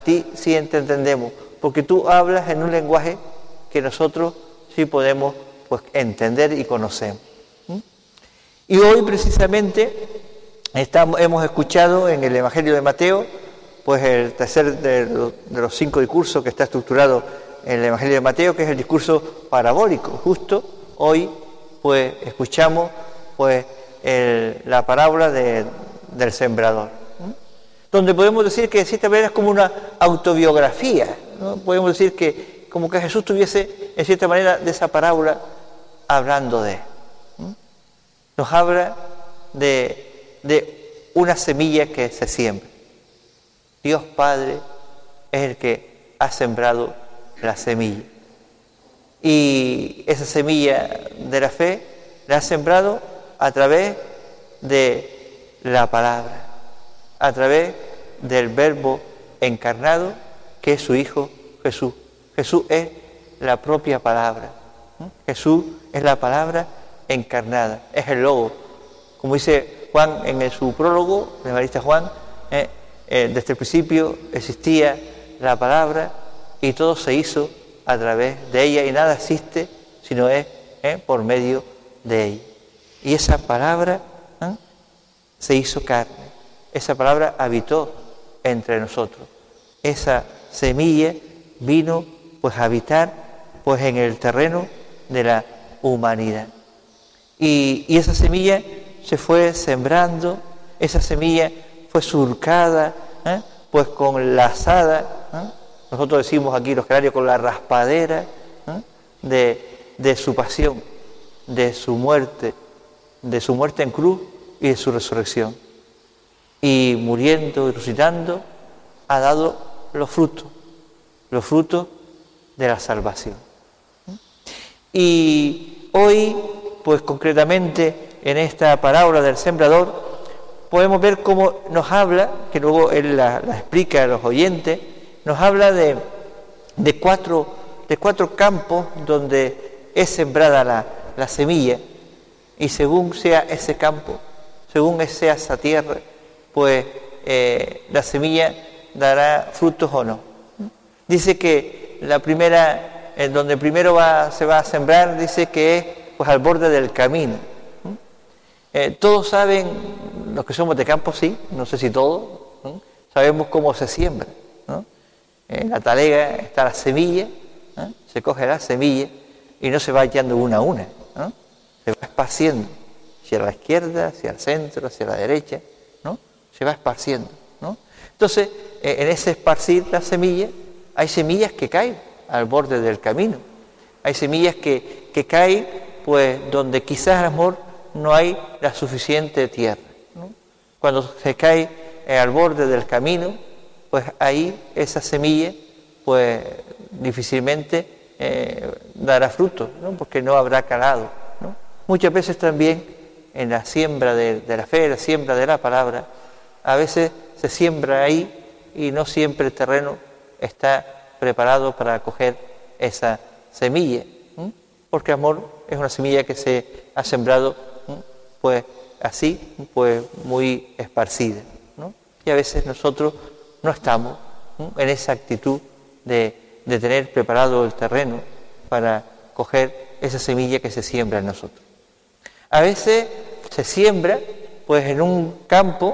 ti sí te entendemos, porque tú hablas en un lenguaje que nosotros sí podemos pues entender y conocer. Y hoy precisamente hemos escuchado en el Evangelio de Mateo, pues el tercer de los 5 discursos que está estructurado en el Evangelio de Mateo, que es el discurso parabólico. Justo hoy pues escuchamos pues la parábola del sembrador, donde podemos decir que de cierta manera es como una autobiografía, ¿no? Podemos decir que como que Jesús tuviese en cierta manera de esa parábola hablando de él. Nos habla de una semilla que se siembra. Dios Padre es el que ha sembrado la semilla. Y esa semilla de la fe la ha sembrado a través de la palabra, a través del Verbo encarnado, que es su Hijo Jesús. Jesús es la propia palabra. Jesús es la palabra encarnada, es el Logo. Como dice Juan en su prólogo, el evangelista Juan, desde el principio existía la palabra y todo se hizo a través de ella y nada existe sino es por medio de ella. Y esa palabra se hizo carne, esa palabra habitó entre nosotros. Esa semilla vino pues a habitar pues en el terreno de la humanidad. Y esa semilla se fue sembrando, esa semilla fue surcada, pues con la azada, nosotros decimos aquí los canarios, con la raspadera de su pasión, de su muerte en cruz y de su resurrección. Y muriendo y resucitando ha dado los frutos de la salvación. Y hoy, pues concretamente en esta parábola del sembrador, podemos ver cómo nos habla, que luego él la explica a los oyentes, nos habla de cuatro campos donde es sembrada la semilla, y según sea ese campo, según sea esa tierra, pues la semilla dará frutos o no. Dice que la primera, donde primero se va a sembrar, dice que es pues al borde del camino. Todos saben, los que somos de campo sí, no sé si todos, sabemos cómo se siembra, ¿no? En la talega está la semilla, se coge la semilla y no se va echando una a una, ¿no? Se va esparciendo hacia la izquierda, hacia el centro, hacia la derecha, ¿no? Se va esparciendo, ¿no? Entonces, en ese esparcir la semilla, hay semillas que caen al borde del camino, hay semillas que caen pues donde quizás a lo mejor no hay la suficiente tierra, ¿no? Cuando se cae al borde del camino, pues ahí esa semilla pues difícilmente dará fruto, ¿no? Porque no habrá calado, ¿no? Muchas veces también en la siembra de la fe, la siembra de la palabra, a veces se siembra ahí y no siempre el terreno está preparado para acoger esa semilla, porque amor es una semilla que se ha sembrado pues así, pues muy esparcida, ¿no? Y a veces nosotros no estamos en esa actitud de tener preparado el terreno para coger esa semilla que se siembra en nosotros. A veces se siembra pues en un campo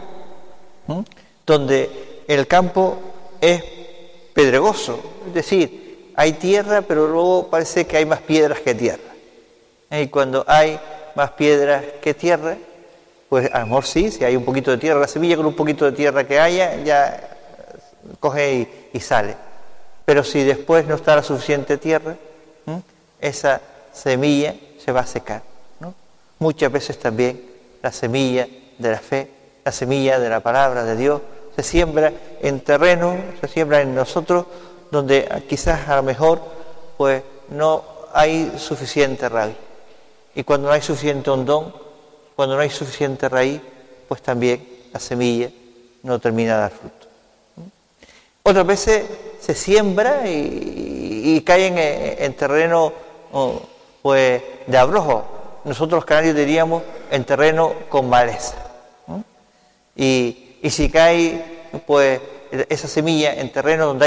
donde el campo es pedregoso, es decir, hay tierra pero luego parece que hay más piedras que tierra. Y cuando hay más piedras que tierra, pues a lo mejor sí, si hay un poquito de tierra, la semilla con un poquito de tierra que haya, ya coge y sale. Pero si después no está la suficiente tierra, esa semilla se va a secar, ¿no? Muchas veces también la semilla de la fe, la semilla de la palabra de Dios, se siembra en terreno, se siembra en nosotros, donde quizás a lo mejor pues no hay suficiente raíz. Y cuando no hay suficiente hondón, cuando no hay suficiente raíz, pues también la semilla no termina de dar fruto. Otras veces se siembra y caen en terreno pues de abrojo. Nosotros los canarios diríamos en terreno con maleza. Y si cae pues esa semilla en terreno donde